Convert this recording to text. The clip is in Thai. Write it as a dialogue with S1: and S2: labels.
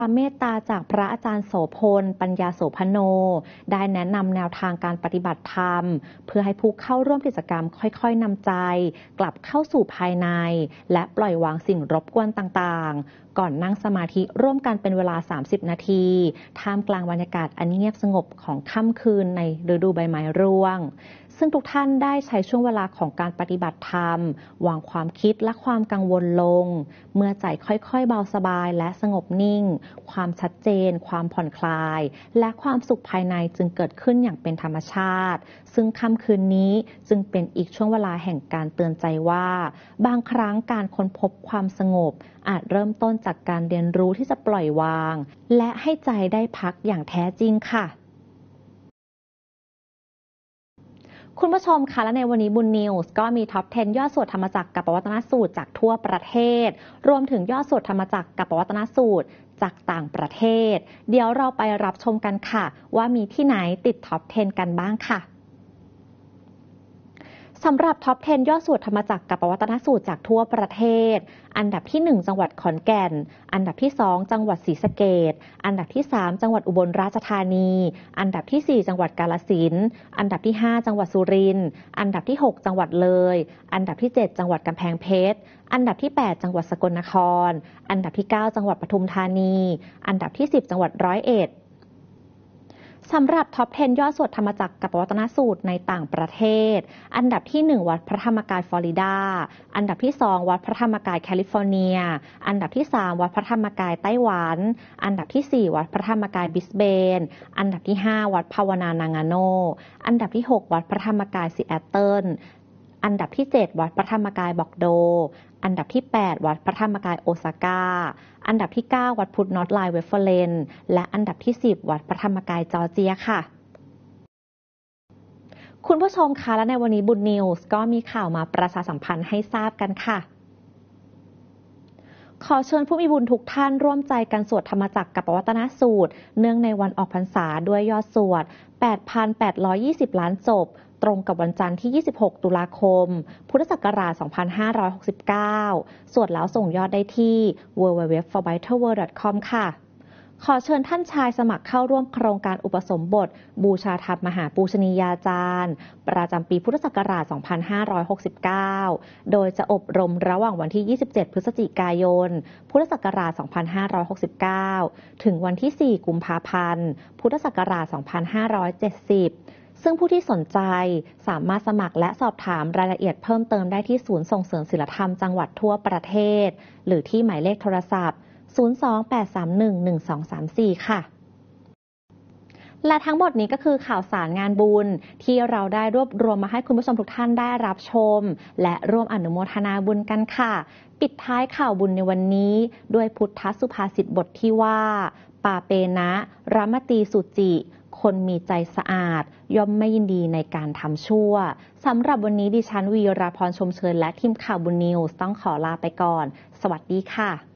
S1: ความเมตตาจากพระอาจารย์โสพลปัญญาโสพโนได้แนะนำแนวทางการปฏิบัติธรรมเพื่อให้ผู้เข้าร่วมกิจกรรมค่อยๆนำใจกลับเข้าสู่ภายในและปล่อยวางสิ่งรบกวนต่างๆก่อนนั่งสมาธิร่วมกันเป็นเวลา30นาทีท่ามกลางบรรยากาศอันเงียบสงบของค่ำคืนในฤดูใบไม้ร่วงซึ่งทุกท่านได้ใช้ช่วงเวลาของการปฏิบัติธรรมวางความคิดและความกังวลลงเมื่อใจค่อยๆเบาสบายและสงบนิ่งความชัดเจนความผ่อนคลายและความสุขภายในจึงเกิดขึ้นอย่างเป็นธรรมชาติซึ่งค่ำคืนนี้จึงเป็นอีกช่วงเวลาแห่งการเตือนใจว่าบางครั้งการค้นพบความสงบอาจเริ่มต้นจากการเรียนรู้ที่จะปล่อยวางและให้ใจได้พักอย่างแท้จริงค่ะคุณผู้ชมคะและในวันนี้บุญนิวส์ก็มีท็อป 10 ยอดสวดธรรมจักรกัปปวัตนสูตรจากทั่วประเทศรวมถึงยอดสวดธรรมจักรกัปปวัตนสูตรจากต่างประเทศเดี๋ยวเราไปรับชมกันค่ะว่ามีที่ไหนติดท็อป 10 กันบ้างค่ะสำหรับท็อป 10 ยอดสวดธรรมจักรกัปปวัตนสูตรจากทั่วประเทศอันดับที่ 1 จังหวัดขอนแก่นอันดับที่ 2 จังหวัดศรีสะเกษอันดับที่ 3 จังหวัดอุบลราชธานีอันดับที่ 4 จังหวัดกาฬสินธุ์อันดับที่ 5 จังหวัดสุรินทร์อันดับที่ 6 จังหวัดเลยอันดับที่ 7 จังหวัดกำแพงเพชรอันดับที่ 8 จังหวัดสกลนครอันดับที่ 9 จังหวัดปทุมธานีอันดับที่ 10 จังหวัดร้อยเอ็ดสำหรับท็อป 10 ยอดสวดธรรมจักรกัปปวัตนสูตรในต่างประเทศอันดับที่ 1 วัดพระธรรมกายฟลอริดาอันดับที่ 2 วัดพระธรรมกายแคลิฟอร์เนียอันดับที่ 3 วัดพระธรรมกายไต้หวันอันดับที่ 4 วัดพระธรรมกายบริสเบนอันดับที่ 5 วัดภาวนานางาโนอันดับที่ 6 วัดพระธรรมกายซีแอตเทิลอันดับที่ 7 วัดพระธรรมกายบอกโดอันดับที่ 8 วัดพระธรรมกายโอซาก้าอันดับที่ 9 วัดพุทธนอร์ทไลน์เวฟเฟอร์เลนและอันดับที่ 10 วัดพระธรรมกายจอร์เจียค่ะคุณผู้ชมคะและในวันนี้บุญนิวส์ก็มีข่าวมาประชาสัมพันธ์ให้ทราบกันค่ะขอเชิญผู้มีบุญทุกท่านร่วมใจกันสวดธรรมจักรกัปปวัตนสูตรเนื่องในวันออกพรรษาด้วยยอดสวด 8,820 ล้านจบตรงกับวันจันทร์ที่ 26 ตุลาคม พุทธศักราช 2569 สวดแล้วส่งยอดได้ที่ www.forbitterworld.com ค่ะขอเชิญท่านชายสมัครเข้าร่วมโครงการอุปสมบทบูชาธรรมมหาปูชนียาจารย์ประจำปีพุทธศักราช 2569 โดยจะอบรมระหว่างวันที่ 27 พฤศจิกายน พุทธศักราช 2569 ถึงวันที่ 4 กุมภาพันธ์ พุทธศักราช 2570 ซึ่งผู้ที่สนใจสามารถสมัครและสอบถามรายละเอียดเพิ่มเติมได้ที่ศูนย์ส่งเสริมศีลธรรมจังหวัดทั่วประเทศหรือที่หมายเลขโทรศัพท์028311234 ค่ะและทั้งหมดนี้ก็คือข่าวสารงานบุญที่เราได้รวบรวมมาให้คุณผู้ชมทุกท่านได้รับชมและร่วมอนุโมทนาบุญกันค่ะปิดท้ายข่าวบุญในวันนี้ด้วยพุทธสุภาษิตบทที่ว่าปาเปนะรัมตีสุจิคนมีใจสะอาดย่อมไม่ยินดีในการทำชั่วสำหรับวันนี้ดิฉันวีราพรชมเชยและทีมข่าวบุญนิวส์ต้องขอลาไปก่อนสวัสดีค่ะ